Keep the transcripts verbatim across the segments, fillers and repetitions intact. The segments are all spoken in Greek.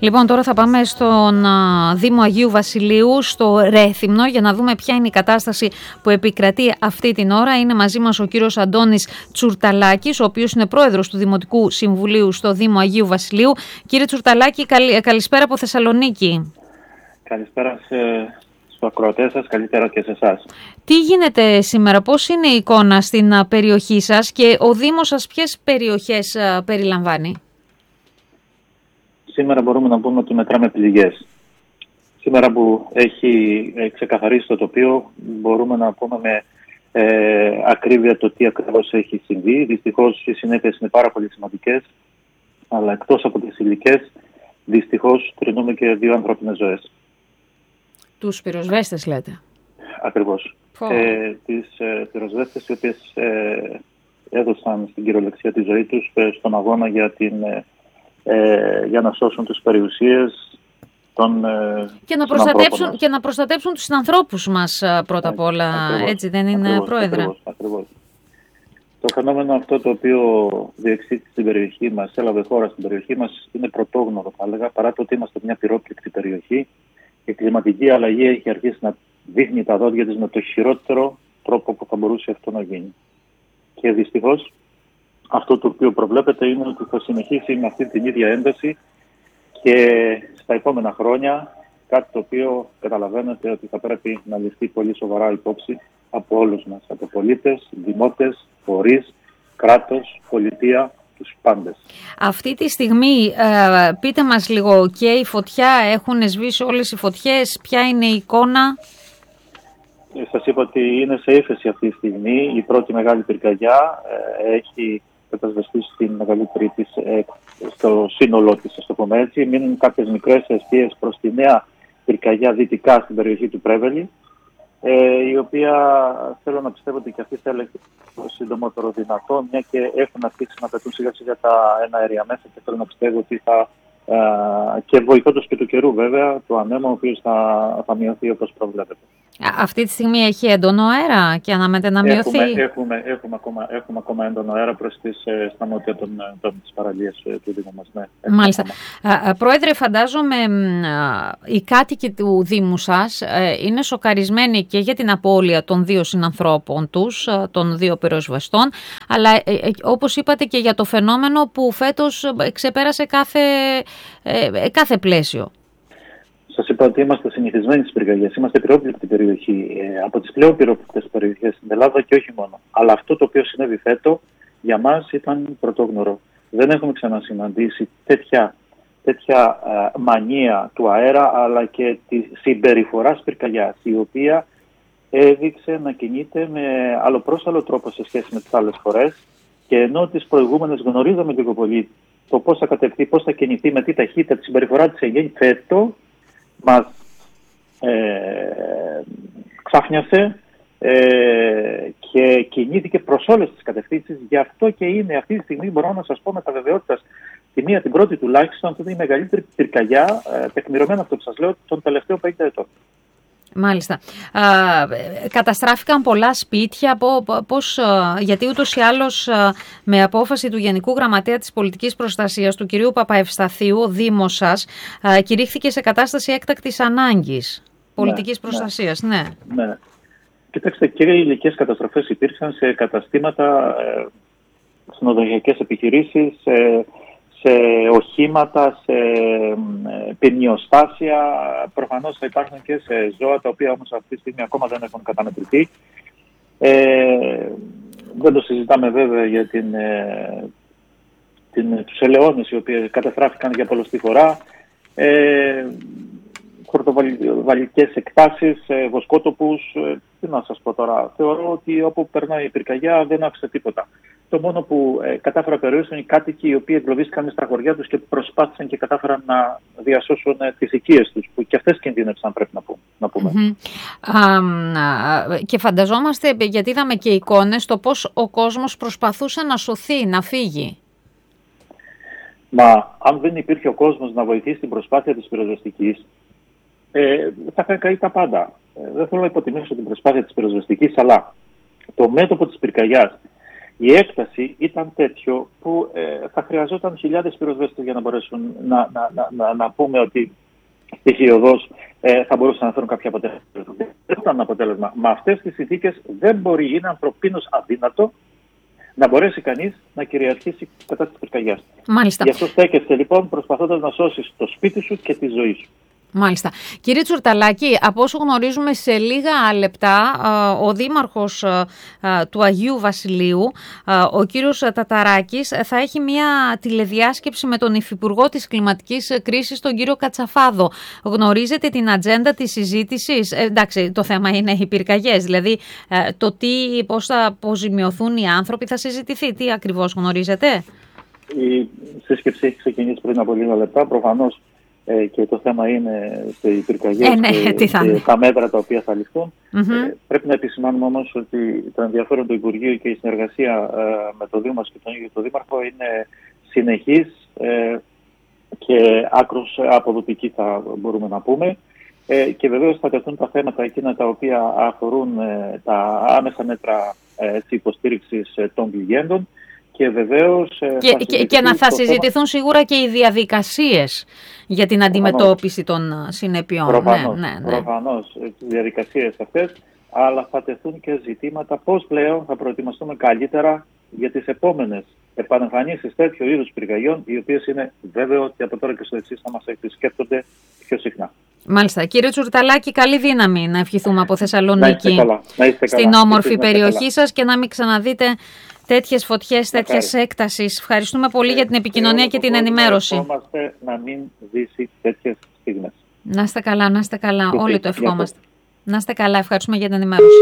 Λοιπόν, τώρα θα πάμε στον α, Δήμο Αγίου Βασιλείου, στο Ρέθυμνο, για να δούμε ποια είναι η κατάσταση που επικρατεί αυτή την ώρα. Είναι μαζί μας ο κύριος Αντώνης Τσουρταλάκης, ο οποίος είναι πρόεδρος του Δημοτικού Συμβουλίου στο Δήμο Αγίου Βασιλείου. Κύριε Τσουρταλάκη, καλη, καλησπέρα από Θεσσαλονίκη. Καλησπέρα σε, στους ακροατές σας, καλύτερα και σε εσάς. Τι γίνεται σήμερα, πώς είναι η εικόνα στην α, περιοχή σας και ο Δήμος σας ποιες περιοχές α, περιλαμβάνει? Σήμερα μπορούμε να πούμε ότι μετράμε πληγές. Σήμερα που έχει ξεκαθαρίσει το τοπίο, μπορούμε να πούμε με ε, ακρίβεια το τι ακριβώς έχει συμβεί. Δυστυχώς οι συνέπειες είναι πάρα πολύ σημαντικές, αλλά εκτός από τις υλικές, δυστυχώς κρινούμε και δύο ανθρώπινες ζωές. Τους πυροσβέστες λέτε? Ακριβώς. Ε, τις ε, πυροσβέστες οι οποίες ε, έδωσαν στην κυριολεξία τη ζωή τους ε, στον αγώνα για την... Ε, Ε, για να σώσουν τις περιουσίες των ε, και, να προστατέψουν, και να προστατέψουν τους συνανθρώπους μας πρώτα απ' όλα, ακριβώς, έτσι δεν είναι, ακριβώς, Πρόεδρε? Ακριβώς, ακριβώς. Το φαινόμενο αυτό το οποίο διεξήχθη στην περιοχή μας, έλαβε χώρα στην περιοχή μας, είναι πρωτόγνωρο θα έλεγα, παρά το ότι είμαστε μια πυρόπληκτη περιοχή. Η κλιματική αλλαγή έχει αρχίσει να δείχνει τα δόντια της με το χειρότερο τρόπο που θα μπορούσε αυτό να γίνει. Και δυστυχώς αυτό το οποίο προβλέπεται είναι ότι θα συνεχίσει με αυτή την ίδια ένταση και στα επόμενα χρόνια, κάτι το οποίο καταλαβαίνετε ότι θα πρέπει να ληφθεί πολύ σοβαρά υπόψη από όλους μας, από πολίτες, δημότες, φορείς, κράτος, πολιτεία, τους πάντες. Αυτή τη στιγμή, ε, πείτε μας λίγο, και η φωτιά, έχουν σβήσει όλες οι φωτιές, ποια είναι η εικόνα? Σας είπα ότι είναι σε ύφεση αυτή τη στιγμή. Η πρώτη μεγάλη πυρκαγιά ε, έχει κατασβεστεί στην μεγαλύτερη της, ε, στο σύνολό της, ας το πούμε έτσι. Μείνουν κάποιες μικρές αιστείες προς τη νέα πυρκαγιά δυτικά στην περιοχή του Πρέβελη, ε, η οποία θέλω να πιστεύω ότι και αυτή θα έλεγε το συντομότερο δυνατό, μια και έχουν αρχίσει να πετούν σιγά σιγά τα εναέρια μέσα και θέλω να πιστεύω ότι θα, ε, και βοηθώντας και του καιρού βέβαια, το ανέμο ο οποίος θα, θα μειωθεί όπως προβλέπεται. Αυτή τη στιγμή έχει έντονο αέρα και αναμένεται να μειωθεί? Έχουμε, έχουμε, έχουμε, ακόμα, έχουμε ακόμα έντονο αέρα προς τις, στα νότια των, των, τις παραλίες του Δήμου μας. Ναι, μάλιστα. Α, πρόεδρε, φαντάζομαι οι κάτοικοι του Δήμου σας είναι σοκαρισμένοι και για την απώλεια των δύο συνανθρώπων τους, των δύο πυροσβεστών, αλλά όπως είπατε και για το φαινόμενο που φέτος ξεπέρασε κάθε, κάθε πλαίσιο. Σας είπα ότι είμαστε συνηθισμένοι στις πυρκαγιές. Είμαστε πυρόπληκτη περιοχή, ε, από τις πλέον πυρόπληκτες περιοχές στην Ελλάδα και όχι μόνο. Αλλά αυτό το οποίο συνέβη φέτος για μας ήταν πρωτόγνωρο. Δεν έχουμε ξανασυναντήσει τέτοια, τέτοια ε, μανία του αέρα, αλλά και τη συμπεριφορά πυρκαγιάς, η οποία έδειξε να κινείται με αλλοπρόσαλλο τρόπο σε σχέση με τις άλλες φορές. Και ενώ τις προηγούμενες γνωρίζαμε λίγο πολύ το πώς θα κατευθεί, πώς θα κινηθεί, με τι ταχύτητα, τη συμπεριφορά της εγγένει, φέτος μας ε, ξάφνιασε ε, και κινήθηκε προς όλες τις κατευθύνσεις. Γι' αυτό και είναι αυτή τη στιγμή, μπορώ να σας πω με τα βεβαιότητα, τη μία την πρώτη τουλάχιστον, αυτή είναι η μεγαλύτερη πυρκαγιά, ε, τεκμηρωμένα αυτό που σας λέω, των τελευταίων πενήντα ετών. Μάλιστα. Α, καταστράφηκαν πολλά σπίτια, πώς, γιατί ούτως ή άλλως με απόφαση του Γενικού Γραμματέα της Πολιτικής Προστασίας, του κυρίου Παπαευσταθίου, ο Δήμος σας κηρύχθηκε σε κατάσταση έκτακτης ανάγκης πολιτικής ναι, προστασίας. Ναι. ναι. ναι. Κοιτάξτε, κύριε, υλικές καταστροφές υπήρξαν σε καταστήματα, ε, συνοδογιακές επιχειρήσεις, ε, σε οχήματα, σε παινιοστάσια, προφανώς θα υπάρχουν και σε ζώα, τα οποία όμως αυτή τη στιγμή ακόμα δεν έχουν καταμετρηθεί. Ε, δεν το συζητάμε βέβαια για την, ε, την, τους ελαιώνες, οι οποίοι καταστράφηκαν για πολλωστή φορά, ε, χορτοβαλικές εκτάσεις, ε, βοσκότοπους, ε, τι να σας πω τώρα. Θεωρώ ότι όπου περνάει η πυρκαγιά δεν άφησε τίποτα. Το μόνο που ε, κατάφερα να περιορίσουν οι κάτοικοι οι οποίοι εγκλωβίστηκαν στα χωριά τους και προσπάθησαν και κατάφεραν να διασώσουν ε, τις οικίες τους, που και αυτές κινδύνευσαν, πρέπει να πούμε. Να πούμε. Mm-hmm. Α, και φανταζόμαστε, γιατί είδαμε και εικόνες, το πώς ο κόσμος προσπαθούσε να σωθεί, να φύγει. Μα αν δεν υπήρχε ο κόσμος να βοηθήσει την προσπάθεια της πυροσβεστικής, ε, θα είχαν καεί τα πάντα. Ε, δεν θέλω να υποτιμήσω την προσπάθεια της πυροσβεστικής, αλλά το μέτωπο της πυρκαγιάς, η έκταση ήταν τέτοιο που ε, θα χρειαζόταν χιλιάδες πυροσβέστες για να μπορέσουν να, να, να, να, να πούμε ότι στοιχειωδώς ε, θα μπορούσαν να φέρουν κάποια αποτέλεσμα. Δεν ήταν αποτέλεσμα. Με αυτές τις συνθήκες δεν μπορεί, είναι ανθρωπίνως αδύνατο να μπορέσει κανείς να κυριαρχήσει κατά της πυρκαγιάς. Μάλιστα. Γι' αυτό στέκεσαι λοιπόν προσπαθώντας να σώσεις το σπίτι σου και τη ζωή σου. Μάλιστα. Κύριε Τσουρταλάκη, από όσο γνωρίζουμε σε λίγα λεπτά, ο Δήμαρχος του Αγίου Βασιλείου, ο κύριος Ταταράκης, θα έχει μια τηλεδιάσκεψη με τον Υφυπουργό της Κλιματικής Κρίσης, τον κύριο Κατσαφάδο. Γνωρίζετε την ατζέντα της συζήτησης? Ε, εντάξει, το θέμα είναι οι πυρκαγιές, δηλαδή το τι, πώς θα αποζημιωθούν οι άνθρωποι θα συζητηθεί. Τι ακριβώς γνωρίζετε? Η σύσκεψη έχει ξεκινήσει πριν από λίγα λεπτά. Προφανώς Ε, και το θέμα είναι οι πυρκαγιές ε, ναι, και, και τα μέτρα τα οποία θα ληφθούν. Mm-hmm. Ε, πρέπει να επισημάνουμε όμως ότι το ενδιαφέρον του Υπουργείου και η συνεργασία ε, με το Δήμο και τον ίδιο το Δήμαρχο είναι συνεχής ε, και άκρως αποδοτική, θα μπορούμε να πούμε. Ε, και βεβαίως θα τεθούν τα θέματα εκείνα τα οποία αφορούν ε, τα άμεσα μέτρα ε, υποστήριξης ε, των πληγέντων. Και, βεβαίως, και, και, και να θα συζητηθούν θέμα... σίγουρα και οι διαδικασίες για την αντιμετώπιση των συνεπειών. Προφανώς, ναι, ναι, ναι. προφανώς τις διαδικασίες αυτές, αλλά θα τεθούν και ζητήματα πώς πλέον θα προετοιμαστούμε καλύτερα για τις επόμενες επανεμφανίσεις τέτοιου είδους πυρκαγιών, οι οποίες είναι βέβαιο ότι από τώρα και στο εξής θα μας επισκέπτονται πιο συχνά. Μάλιστα. Κύριε Τσουρταλάκη, καλή δύναμη να ευχηθούμε από Θεσσαλονίκη να καλά, να είστε στην καλά. όμορφη περιοχή καλά. σας και να μην ξαναδείτε τέτοιες φωτιές, τέτοιες έκτασεις. Ευχαριστούμε πολύ ε, για την επικοινωνία και την ενημέρωση. Ευχόμαστε να μην ζήσει τέτοιες στιγμές. Να είστε καλά, να είστε καλά. Και όλοι το ευχόμαστε. Να είστε καλά, ευχαριστούμε για την ενημέρωση.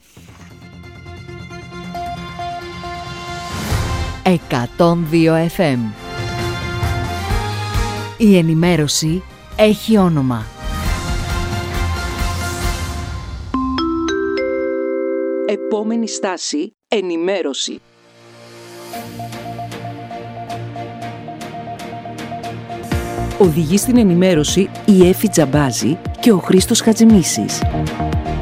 εκατόν δύο εφ εμ. Η ενημέρωση έχει όνομα. Επόμενη στάση, ενημέρωση. Οδηγεί στην ενημέρωση η Έφη Τζαμπάζη και ο Χρήστος Χατζημίσης.